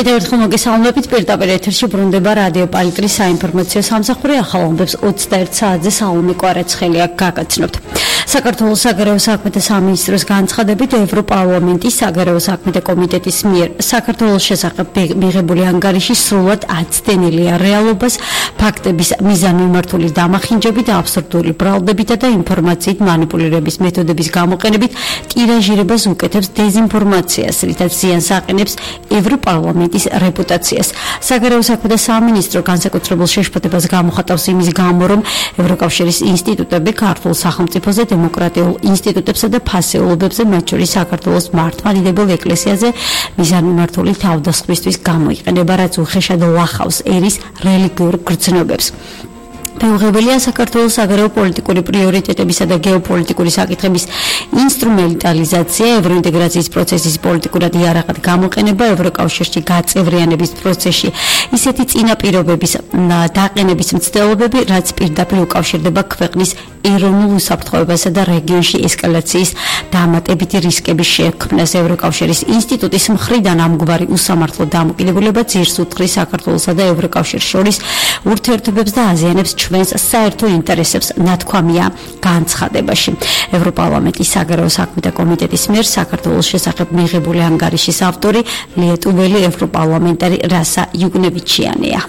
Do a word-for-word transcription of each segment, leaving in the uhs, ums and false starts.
კიდევ ერთხელ მოგესალმებით, პირდაპირ ეთერში ბრუნდება რადიო პალიტრის საინფორმაციო სამსახური. ახალ ამბებს ოცდაერთ საათზე სალომე კვარაცხელია გაგაცნობთ. საქართველოს საგარეო საქმეთა სამინისტროს განცხადებით ევროპარლამენტის საგარეო საქმეთა კომიტეტის მიერ საქართველოს შესახებ მიღებული ანგარიში სრულად აცდენილია რეალობას, ფაქტების მიზანმიმართული დამახინჯებით, აბსურდული ბრალდებითა და ინფორმაციით მანიპულირების მეთოდების გამოყენებით ტირაჟირებას უკეთებს დეზინფორმაციას, რითაც ზიანს აყენებს ევროპარლამენტის რეპუტაციას. საგარეო საქმეთა სამინისტრო განსაკუთრებულ შეშფოთებას გამოხატავს იმის გამო, რომ ევროკავშირის ინსტიტუტები ქართულ სახელმწიფოზე, დემოკრატიულ ინსტიტუტებსა და ფასეულობებზე, მათ შორის საქართველოს მართლმადიდებელ ეკლესიაზე მიზანმიმართული თავდასხმისთვის გამოიყენება, რაც უხეშად ლახავს ერის რელიგიურ გრძნობებს. მეუღებელია საქართველოს საგარეო პოლიტიკური პრიორიტეტებისა და გეოპოლიტიკური საკითხების ინსტრუმენტალიზაცია, ევროინტეგრაციის პროცესის პოლიტიკურად იარაღად გამოყენება, ევროკავშირში გაწევრიანების პროცესში ისეთი წინაპირობების დაყენების მცდელობები, რაც პირდაპირ უკავშირდება ქვეყნის ეროვნულ უსაფრთხოებასა და რეგიონში ესკალაციის დამატებითი რისკების შექმნას. ევროკავშირის ინსტიტუტის მხრიდან ამგვარი უსამართლო დამოკიდებულება ძირს უთხრის საქართველოსა და ევროკავშირს შორის ურთიერთობებს და აზიანებს ჩვენს საერთო ინტერესებს, ნათქვამია განცხადებაში. ევროპარლამენტის საგარეო საქმეთა კომიტეტის მიერ საქართველოს შესახებ მიღებული ანგარიშის ავტორი ლიეტუველი ევროპარლამენტარი რასა იუგნევიჩიანია.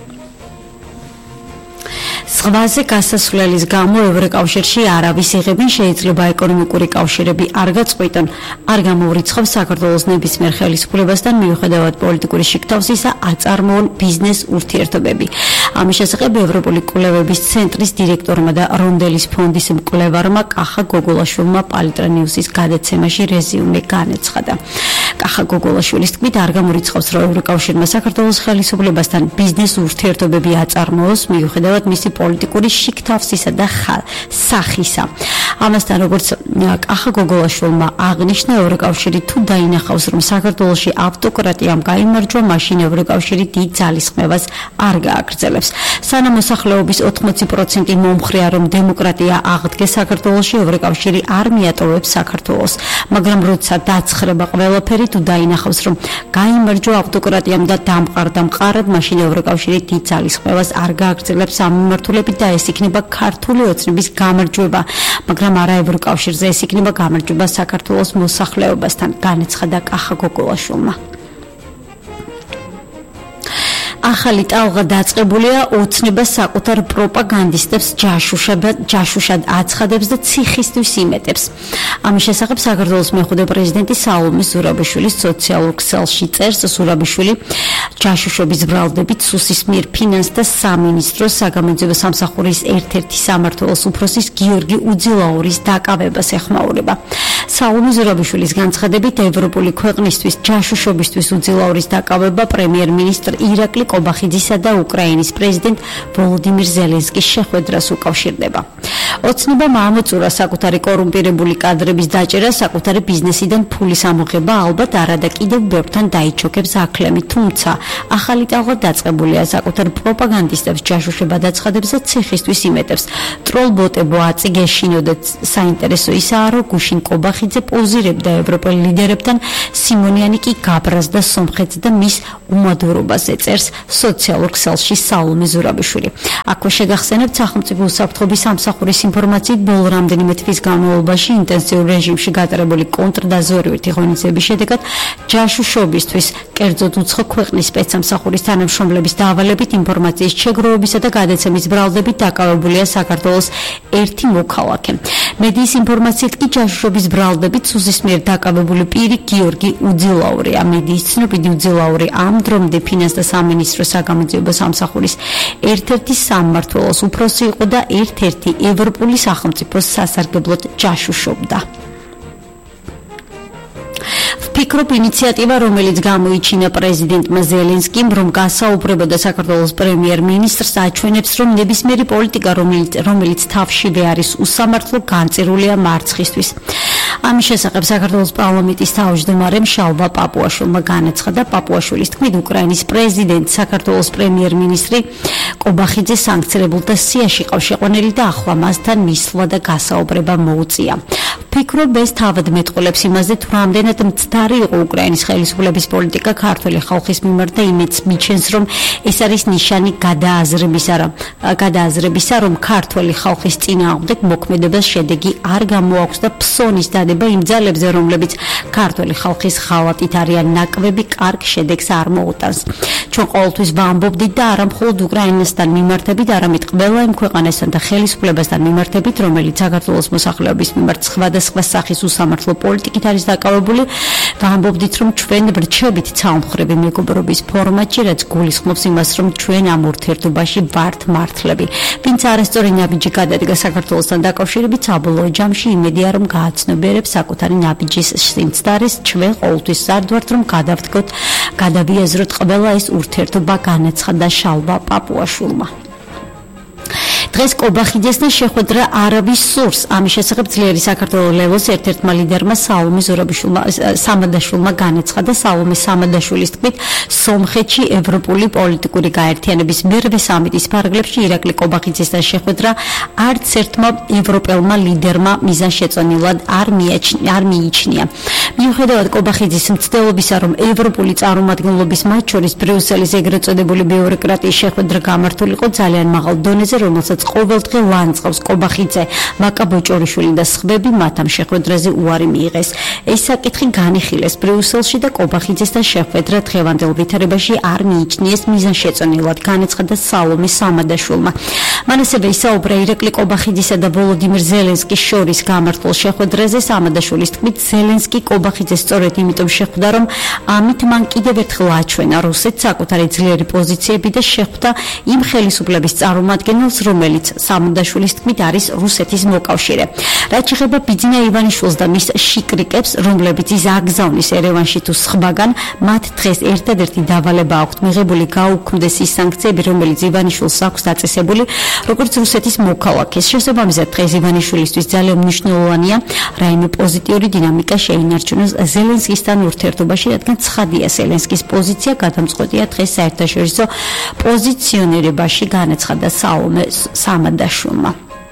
ზღვაზე გასასვლელის გამო ევროკავშირში არავის იღებენ, შეიძლება ეკონომიკური კავშირები არ გაწყვიტონ, არ გამოურიცხავს საქართველოს ნებისმიერ ხელისუფლებასთან, მიუხედავად პოლიტიკური შიგთავსისა, აწარმოონ ბიზნეს ურთიერთობები. ამის შესახებ ევროპული კვლევების ცენტრის დირექტორმა და რონდელის ფონდის მკვლევარმა კახა გოგოლაშვილმა პალიტრა ნიუსის გადაცემაში რეზიუმე განაცხადა. კახა გოგოლაშვილის თქმით, არ გამოურიცხავს, რომ ევროკავშირმა საქართველოს ხელისუფლებასთან ბიზნეს ურთიერთობები აწარმოოს, მიუხედავად მისი პოლიტიკური შიგთავსისა და სახისა. ამასთან, როგორც კახა გოგოლაშვილმა აღნიშნა, ევროკავშირი თუ დაინახავს, რომ საქართველოში ავტოკრატიამ გაიმარჯვა, მაშინ ევროკავშირი დიდ ძალისხმევას არ გააგრძელებს. სანამ მოსახლეობის ოთხმოცი პროცენტი მომხრეა, რომ დემოკრატია აღდგეს საქართველოში, ევროკავშირი არ მიატოვებს საქართველოს. მაგრამ როცა დაცხრება ყველაფერი, თუ დაინახავს, რომ გაიმარჯვა ავტოკრატიამ და დამყარდა მყარად, მაშინ ევროკავშირი დიდ ძალისხმევას არ გააგრძელებს ამ მიმართულებით და ეს იქნება ქართული ოცნების გამარჯვება, მაგრამ არა ევროკავშირზე, ეს იქნება გამარჯვება საქართველოს მოსახლეობასთან, განაცხადა კახა გოგოლაშვილმა. ახალი ტალღა დაწყებულია, ოცნება საკუთარ პროპაგანდისტებს ჯაშუშად აცხადებს და ციხისთვის იმეტებს. ამის შესახებ საქართველოს მეხუთე პრეზიდენტი სალომე ზურაბიშვილის სოციალურ ქსელში წერს. ზურაბიშვილი ჯაშუშობის ბრალდებით სუსის მიერ ფინანსთა სამინისტროს საგამოძიებო სამსახურის ერთ-ერთი სამმართველოს უფროსის გიორგი უძილაურის დაკავებას ეხმაურება. სალომე ზურაბიშვილის განცხადებით, ევროპული ქვეყნისთვის ჯაშუშობისთვის უძილაურის დაკავება პრემიერ-მინისტრ ირაკლი კობახიძისა და უკრაინის პრეზიდენტ ვოლოდიმირ ზელენსკის შეხვედრას უკავშირდება. ოცნებამ ამოწურა საკუთარი კორუმპირებული კადრების დაჭერა, საკუთარი ბიზნესიდან ფულის ამოღება, ალბათ არა და კიდევ ბევრთან დაიჩოქებს აკლემი, თუმცა ახალი ტალღა დაწყებულია, საკუთარ პროპაგანდისტებს ჯაშუშებად აცხადებს და ციხისთვის იმეტებს. ტროლბოტებო აწი გეშინო და საინტერესო ისაა, რომ გუშინ კობახიძე პოზირებდა ევროპელ ლიდერებთან, სიმონიანი კი გაბრაზდა სომხეთს და მის უმადურობას ეწერს სოციალურ ქსელში სალომე ზურაბიშვილი. აქვე შეგახსენებთ, სახელმწიფო უსაფრთხოების სამსახურის ინფორმაციით, ბოლო რამდენიმე თვის განმავლობაში ინტენსიურ რეჟიმში გატარებული კონტრდაზვერვითი ღონისძიების შედეგად ჯაშუშობისთვის, კერძოდ უცხო ქვეყნის სპეცსამსახურის თანამშრომლების დავალებით, ინფორმაციის შეგროვებისა და გადაცემის ბრალდებით დაკავებულია საქართველოს ერთი მოქალაქე. მედიის ინფორმაციით კი ჯაშუშობის ბრალდებით სუსის მიერ დაკავებული პირი გიორგი უძილაურია. მედიის ცნობილი უძილაური ამ დრომდე ფინანსთა სამინისტროს საგამოძიებო სამსახურის ერთ-ერთი სამმართველოს უფროსი იყო და ერთ-ერთი ევროპული სახელმწიფოს სასარგებლოდ ჯაშუშობდა. ვფიქრობ, ინიციატივა, რომელიც გამოიჩინა პრეზიდენტმა ზელენსკიმ, რომ გასაუბრებოდა საქართველოს პრემიერ-მინისტრს, აჩვენებს, რომ ნებისმიერი პოლიტიკა, რომელიც, რომელიც თავშივე არის უსამართლო, განწირულია მარცხისთვის. ამის შესახებ საქართველოს პარლამენტის თავმჯდომარემ შალვა პაპუაშვილმა განაცხადა. პაპუაშვილის თქმით, უკრაინის პრეზიდენტ, საქართველოს პრემიერ-მინისტრი კობახიძე სანქცირებულთა სიაში ყავს შეყვანილი და ახლა მასთან მისვლა და გასაუბრება მოუწია. ფიქრობ ეს თავად მეტყოლებს იმაზე, თუ რამდენად მცდარი იყო უკრაინის ხელისუფლების პოლიტიკა ქართული ხალხის მიმართ და იმედს მიჩენს, რომ ეს არის ნიშანი გადააზრებისა, გადააზრებისა, რომ ქართული ხალხის წინააღმდეგ მოქმედებას შედეგი არ გამოაქვს და ფსონის დადება იმ ძალებზე, რომლებიც ქართული ხალხის ხალატით არიან ნაკვები, კარგ შედეგს არ მოუტანს. ჩვენ ყოველთვის ვამბობდით და არა მხოლოდ უკრაინასთან მიმართებით, არამედ ყველა იმ ქვეყანასთან და ხელისუფლებასთან მიმართებით, რომელიც საქართველოს მოსახლეობის მიმართ სხვადასხვა სახის უსამართლო პოლიტიკით არის დაკავებული, ვამბობდით, რომ ჩვენ ვრჩებით ცალმხრივი მეგობრობის ფორმატში, რაც გულისხმობს იმას, რომ ჩვენ ამ ურთიერთობაში ვართ მართლები. ვინც არასწორი ნაბიჯი გადადგა საქართველოსთან დაკავშირებით, საბოლოო ჯამში იმედია, რომ გააცნობიერებს საკუთარი ნაბიჯის სიმცდარეს. ჩვენ ყოველთვის სარდ ვართ, რომ გადავდგოთ, გადავიაზროთ ყველა ეს ურთიერთობა, განაცხადა შალვა პაპუაშვილმა. დღეს კობახიძესთან შეხვედრა არავის სურს. ამის შესახებ ძლიერი საქართველოს ლევოს ერთ-ერთმა ლიდერმა საულომე ზურაბიშვილმა სამადაშვილმა განაცხადა. საულომე სამადაშვილის თქმით, სომხეთში ევროპული პოლიტიკური გაერთიანების მერვე სამიტის ფარგლებში ირაკლი კობახიძესთან შეხვედრა არც ერთმა ევროპელმა ლიდერმა მიზანშეწონილად არ მიიჩნია. მიუხედავად კობახიძის მცდელობისა, რომ ევროპული წარმომადგენლობის მათ შორის ბრიუსელის ეგრეთ წოდებული ბიუროკრატიის შეხვედრა გამართულიყო ძალიან მაღალ დონეზე, რომელსაც ყოველდღე ლანძღავს კობახიძე, მაკა ბოჭორიშვილი და სხვები, მათ ამ შეხვედრაზე უარი მიიღეს. ეს საკითხი განიხილეს ბრიუსელში და კობახიძესთან შეხვედრა დღევანდელ ვითარებაში არ მიიჩნიეს მიზანშეწონილად, განაცხადა საულომე სამადაშვილმა. მან ასევე ისაუბრა ირაკლი კობახიძისა და ვოლოდიმირ ზელენსკის შორის გამართულ შეხვედრაზე. სამადაშვილის თქმით, ზელენსკი კობახიძეს სწორედ იმიტომ შეხვდა, რომ ამით მან კიდევ ერთხელ აჩვენა რუსეთს საკუთარი ძლიერი პოზიციები და შეხვდა იმ ხელისუფლების წარმომადგენელს, რომელიც სამადაშვილის თქმით არის რუსეთის მოკავშირე. რაც შეეხება ბიძინა ივანიშვილს და მის შიკრიკებს, რომლებიც ის აგზავნის ერევანში თუ სხვაგან, მათ დღეს ერთადერთი დავალება აქვთ მიღებული გაუქმდეს ის სანქციები, რომელიც ივანიშვილს აქვს დაწესებული, როგორც რუსეთის მოქალაქეს. შესაბამისად, დღეს ივანიშვილისთვის ძალიან მნიშვნელოვანია რაიმე პოზიტიური დინამიკა შეინარჩუნოს ზელენსკისთან ურთიერთობაში, რადგან ცხადია ზელენსკის პოზიცია გადამწყვეტია დღეს საერთაშორისო პოზიციონირებაში, განაცხადა საულომე სამადაშვილმა.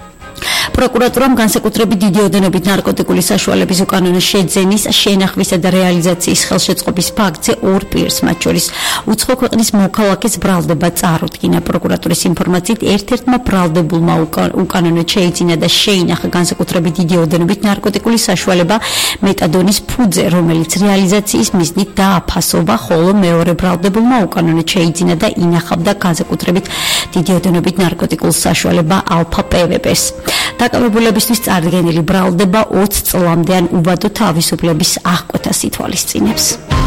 პროკურატურამ განსაკუთრებით დიდი ოდენობით ნარკოტიკული საშუალების უკანონო შეძენის, შენახვისა და რეალიზაციის ხელშეწყობის ფაქტზე ორ პირს, მათ შორის უცხო ქვეყნის მოქალაქეს ბრალდება წარუდგინა. პროკურატურის ინფორმაციით, ერთ-ერთმა ბრალდებულმა უკანონოდ შეიძინა და შეინახა განსაკუთრებით დიდი ოდენობით ნარკოტიკული საშუალება მეტადონის ფუძე, რომელიც რეალიზაციის მიზნით დააფასოვა, ხოლო მეორე ბრალდებულმა უკანონოდ შეიძინა და ინახავდა განსაკუთრებით დიდი ოდენობით ნარკოტიკულ საშუალება ალფა პე ვე პეს. დაკავებულებისთვის წარდგენილი ბრალდება ოცი წლამდე ან უბადო თავისუფლების აღკვეთას ითვალისწინებს.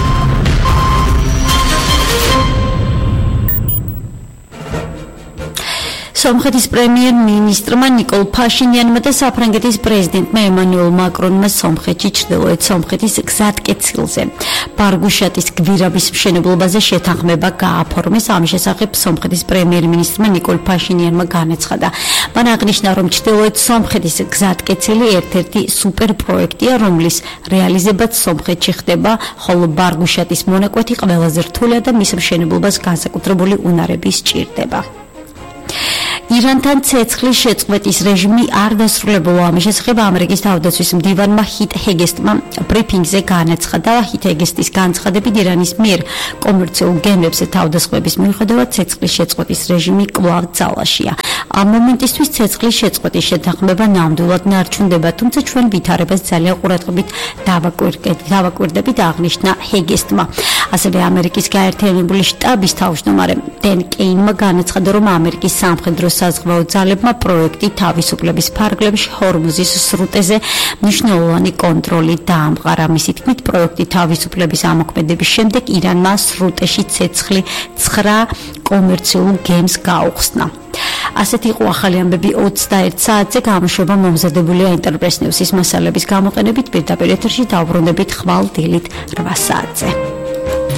სომხეთის პრემიერ-მინისტრმა ნიკოლ ფაშინიანმა და საფრანგეთის პრეზიდენტმა ემანუელ მაკრონმა სომხეთში ჩრდილოეთ სომხეთის გზატკეცილზე ბარგუშატის გვირაბის მშენებლობაზე შეთანხმება გააფორმეს. ამის შესახებ სომხეთის პრემიერ-მინისტრმა ნიკოლ ფაშინიანმა განაცხადა. მან აღნიშნა, რომ ჩრდილოეთ სომხეთის გზატკეცილი ერთ-ერთი სუპერპროექტია, რომლის რეალიზებაც სომხეთში ხდება, ხოლო ბარგუშატის მონაკვეთი ყველაზე რთულია და მის მშენებლობას განსაკუთრებული უნარები სჭირდება. ირანთან ცეცხლის შეწყვეტის რეჟიმი არ დასრულებულა. ამის შესახებ ამერიკის თავდაცვის მდივანმა ჰიტ ჰეგესტმა ბრიფინგზე განაცხადა. ჰიტ ჰეგესტის განცხადებით, ირანის მიერ კომერციულ გემებზე თავდასხმების მიუხედავად ცეცხლის შეწყვეტის რეჟიმი კვლავ ძალაშია. ამ მომენტისთვის ცეცხლის შეწყვეტის შეთანხმება ნამდვილად ნარჩუნდება, თუმცა ჩვენ ვითარებას ძალიან ყურადღებით დავაკვირდებით, აღნიშნა ჰეგესტმა. ასევე ამერიკის გაერთიანებული შტაბის თავმჯდომარე დენ კეინმა განაცხადა, რომ ამერიკის სამხედრო საზღვაო ძალებმა პროექტი თავისუფლების ფარგლებში ჰორმუზის სრუტეზე მნიშვნელოვანი კონტროლი დაამყარა. მისი თქმით, პროექტი თავისუფლების ამოქმედების შემდეგ ირანმა სრუტეში ცეცხლი ცხრა კომერციულ გემს გაუხსნა. ასეთი იყო ახალი ამბები ოცდაერთ საათზე. გამოშვება მომზადებულია ინტერპრეს ნიუსის მასალების გამოყენებით. პირდაპირ ეთერში დავბრუნდებით ხვალ დილით რვა საათზე.